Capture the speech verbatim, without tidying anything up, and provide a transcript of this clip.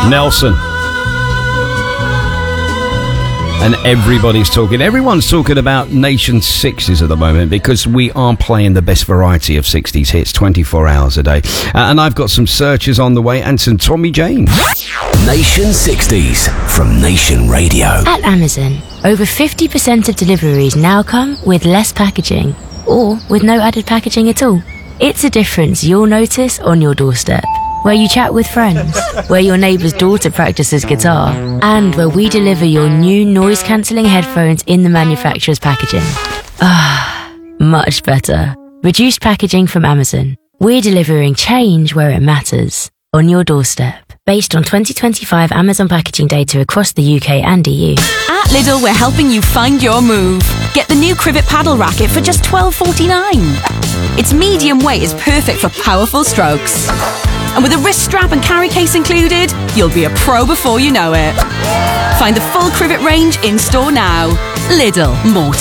Nelson. And everybody's talking, everyone's talking about Nation sixties at the moment because we are playing the best variety of sixties hits twenty-four hours a day. Uh, and I've got some searches on the way and some Tommy James. Nation sixties from Nation Radio. At Amazon, over fifty percent of deliveries now come with less packaging or with no added packaging at all. It's a difference you'll notice on your doorstep. Where you chat with friends, where your neighbour's daughter practices guitar, and where we deliver your new noise-cancelling headphones in the manufacturer's packaging. Ah, much better. Reduced packaging from Amazon. We're delivering change where it matters, on your doorstep. Based on twenty twenty-five Amazon packaging data across the U K and E U. At Lidl, we're helping you find your move. Get the new Crivet paddle racket for just twelve forty-nine. Its medium weight is perfect for powerful strokes. And with a wrist strap and carry case included, you'll be a pro before you know it. Find the full Crivet range in store now. Lidl, more